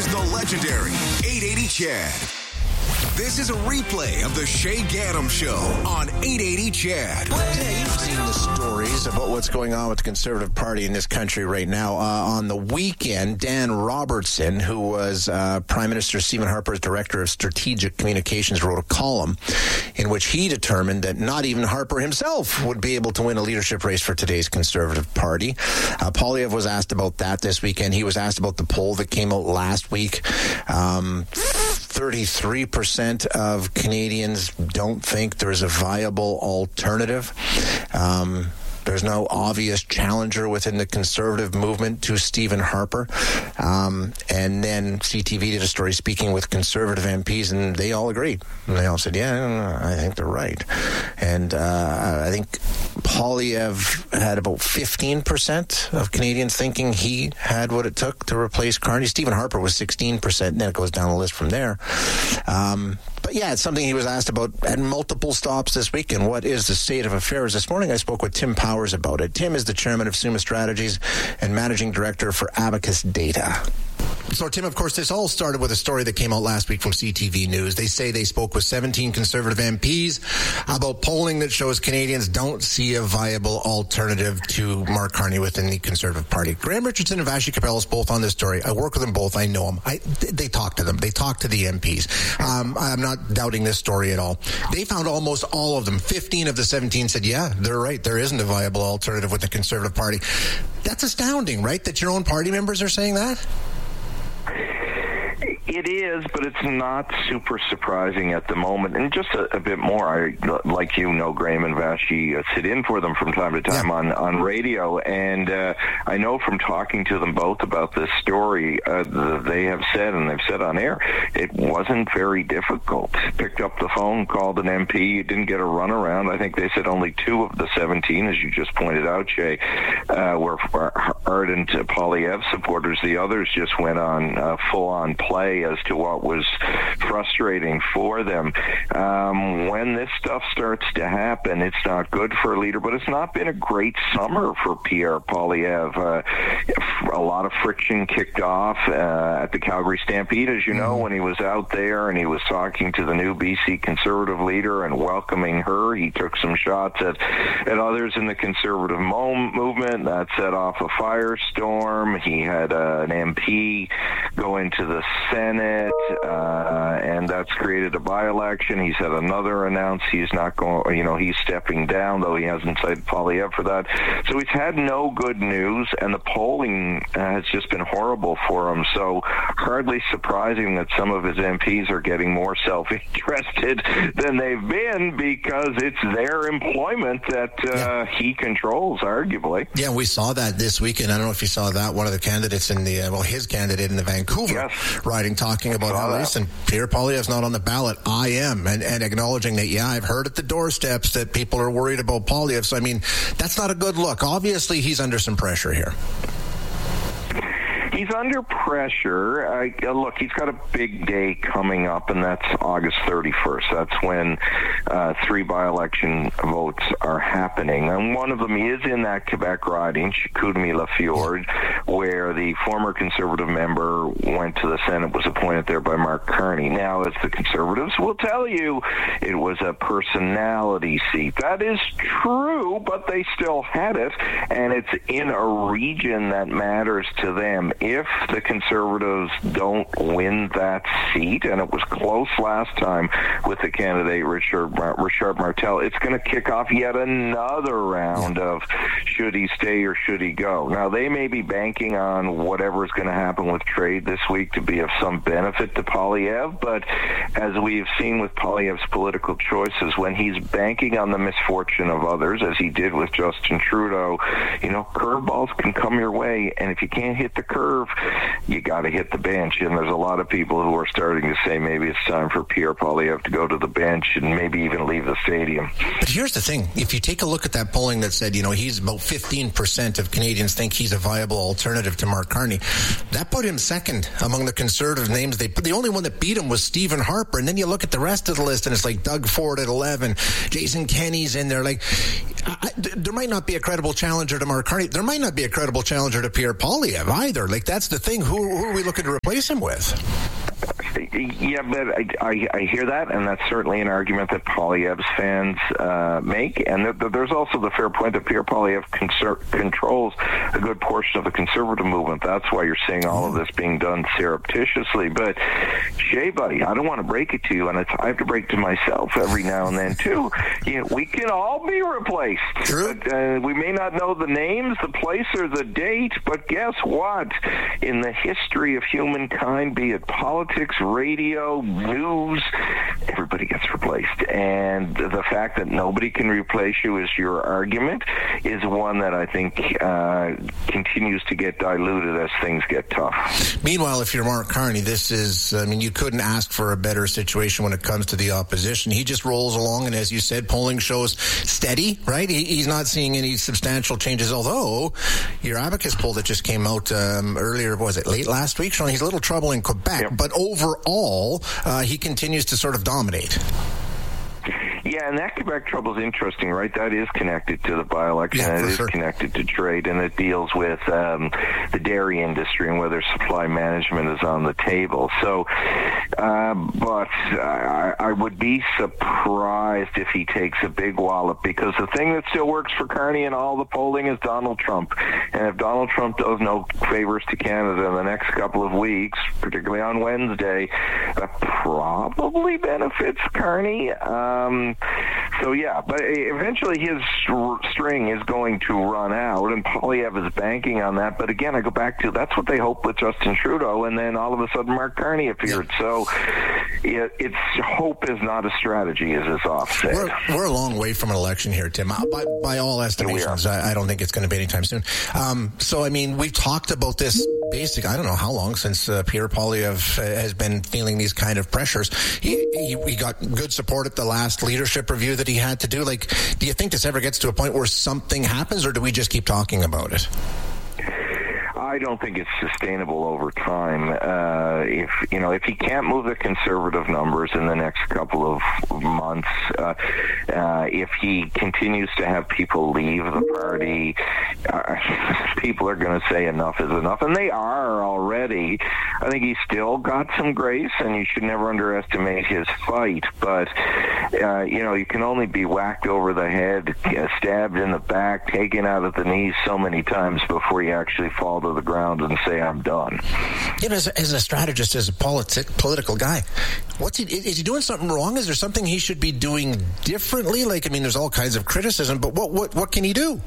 Here's the legendary 880 Chad. This is a replay of the Shay Gaddam Show on 880 Chad. You've seen the stories about what's going on with the Conservative Party in this country right now. On the weekend, Dan Robertson, who was Prime Minister Stephen Harper's Director of Strategic Communications, wrote a column in which he determined that not even Harper himself would be able to win a leadership race for today's Conservative Party. Poilievre was asked about that this weekend. He was asked about the poll that came out last week. 33% of Canadians don't think there's a viable alternative. There's no obvious challenger within the Conservative movement to Stephen Harper. And then CTV did a story speaking with Conservative MPs, and they all agreed. And they all said, yeah, I think they're right. And I think Poilievre had about 15% of Canadians thinking he had what it took to replace Carney. Stephen Harper was 16%, and then it goes down the list from there. But yeah, it's something he was asked about at multiple stops this week. And what is the state of affairs? This morning I spoke with Tim Powers about it. Tim is the chairman of Summa Strategies and managing director for Abacus Data. So, Tim, of course, this all started with a story that came out last week from CTV News. They say they spoke with 17 Conservative MPs about polling that shows Canadians don't see a viable alternative to Mark Carney within the Conservative Party. Graham Richardson and Vassy Kapelos both on this story. I work with them both. I know them. They talk to them. They talk to the MPs. I'm not doubting this story at all. They found almost all of them. 15 of the 17 said, yeah, they're right. There isn't a viable alternative with the Conservative Party. That's astounding, right? That your own party members are saying that? It is, but it's not super surprising at the moment. And just a bit more, like Graham and Vassy sit in for them from time to time on radio. And I know from talking to them both about this story, they have said, and they've said on air, it wasn't very difficult. Picked up the phone, called an MP, didn't get a runaround. I think they said only 2 of the 17, as you just pointed out, Shay, were ardent Poilievre supporters. The others just went on full-on play as to what was frustrating for them. When this stuff starts to happen, it's not good for a leader, but it's not been a great summer for Pierre Poilievre. A lot of friction kicked off at the Calgary Stampede, as you know, when he was out there and he was talking to the new BC Conservative leader and welcoming her. He took some shots at others in the Conservative movement. That set off a firestorm. He had an MP go into the Senate, and that's created a by-election. He's had another announce he's not going, he's stepping down, though he hasn't cited Poilievre for that. So he's had no good news, and the polling has just been horrible for him. So hardly surprising that some of his MPs are getting more self-interested than they've been, because it's their employment that he controls, arguably. Yeah, we saw that this weekend. I don't know if you saw that. One of the candidates in the, his candidate in the Vancouver riding, talking about how, listen, Pierre Poilievre's not on the ballot. I am. And acknowledging that, I've heard at the doorsteps that people are worried about Poilievre. So, that's not a good look. Obviously, he's under some pressure here. He's under pressure. Look, he's got a big day coming up, and that's August 31st. That's when 3 by-election votes are happening. And one of them is in that Quebec riding, Chicoutimi-Lafitte, where the former Conservative member went to the Senate, was appointed there by Mark Carney. Now, as the Conservatives will tell you, it was a personality seat. That is true, but they still had it, and it's in a region that matters to them. If the Conservatives don't win that seat, and it was close last time with the candidate Richard Martel, it's going to kick off yet another round of should he stay or should he go. Now, they may be banking on whatever is going to happen with trade this week to be of some benefit to Poilievre, but as we've seen with Poilievre's political choices, when he's banking on the misfortune of others, as he did with Justin Trudeau, curveballs can come your way, and if you can't hit the curve, you got to hit the bench. And there's a lot of people who are starting to say maybe it's time for Pierre Poilievre to go to the bench and maybe even leave the stadium. But here's the thing. If you take a look at that polling that said, he's about 15% of Canadians think he's a viable alternative to Mark Carney, that put him second among the Conservative names. The only one that beat him was Stephen Harper. And then you look at the rest of the list, and it's like Doug Ford at 11, Jason Kenney's in there. there might not be a credible challenger to Mark Carney. There might not be a credible challenger to Pierre Poilievre either. Like, that's the thing. Who are we looking to replace him with? Yeah, but I hear that, and that's certainly an argument that Poilievre's fans make. And there's also the fair point that Pierre Poilievre controls a good portion of the conservative movement. That's why you're seeing all of this being done surreptitiously. But, Shay, buddy, I don't want to break it to you, and I have to break to myself every now and then, too. We can all be replaced. True. But, we may not know the names, the place, or the date, but guess what? In the history of humankind, be it politics, radio, news, everybody gets replaced. And the fact that nobody can replace you is your argument is one that I think continues to get diluted as things get tough. Meanwhile, if you're Mark Carney, you couldn't ask for a better situation when it comes to the opposition. He just rolls along, and as you said, polling shows steady, right? He's not seeing any substantial changes, although your Abacus poll that just came out earlier, was it late last week, showing he's a little trouble in Quebec, yep. But overall, he continues to sort of dominate. Yeah, and that Quebec trouble is interesting, right? That is connected to the by-election, and it is connected to trade, and it deals with the dairy industry and whether supply management is on the table. So, but I would be surprised if he takes a big wallop, because the thing that still works for Carney in all the polling is Donald Trump. And if Donald Trump does no favors to Canada in the next couple of weeks, particularly on Wednesday, that probably benefits Carney. So, yeah, but eventually his string is going to run out, and Poilievre is banking on that. But again, I go back to that's what they hoped with Justin Trudeau, and then all of a sudden Mark Carney appeared. So it's hope is not a strategy, as is often said. We're a long way from an election here, Tim. By all estimations, I don't think it's going to be anytime soon. So, I mean, we've talked about this I don't know how long since Pierre Poilievre has been feeling these kind of pressures. He got good support at the last leadership review that he had to do. Like, do you think this ever gets to a point where something happens, or do we just keep talking about it? I don't think it's sustainable over time. If he can't move the conservative numbers in the next couple of months, if he continues to have people leave the party, people are going to say enough is enough, and they are already. I think he's still got some grace, and you should never underestimate his fight. But you can only be whacked over the head, stabbed in the back, taken out at the knees so many times before you actually fall to the ground and say, I'm done. As a strategist, as a political guy, is he doing something wrong? Is there something he should be doing differently? There's all kinds of criticism, but what can he do?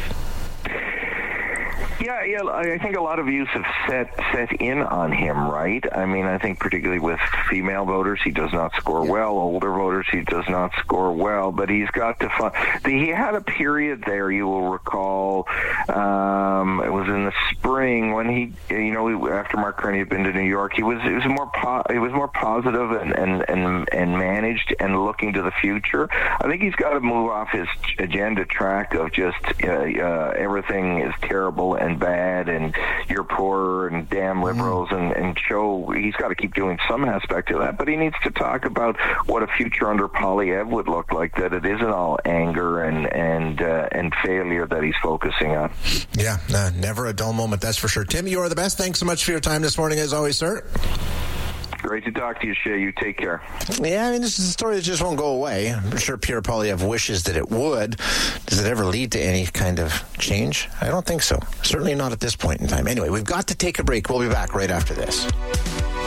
Yeah, I think a lot of views have set in on him, right? I think particularly with female voters, he does not score well. Older voters, he does not score well. But he's got to find. He had a period there, you will recall, it was in the spring when he, after Mark Carney had been to New York, he was more positive and managed and looking to the future. I think he's got to move off his agenda track of just everything is terrible and bad and you're poor and damn liberals and show he's got to keep doing some aspect of that, but he needs to talk about what a future under Poilievre would look like, that it isn't all anger and failure that he's focusing on. Yeah, never a dull moment, that's for sure. Tim, you are the best. Thanks so much for your time this morning, as always, sir. Great to talk to you, Shay. You take care. Yeah, this is a story that just won't go away. I'm sure Pierre Poilievre wishes that it would. Does it ever lead to any kind of change? I don't think so. Certainly not at this point in time. Anyway, we've got to take a break. We'll be back right after this.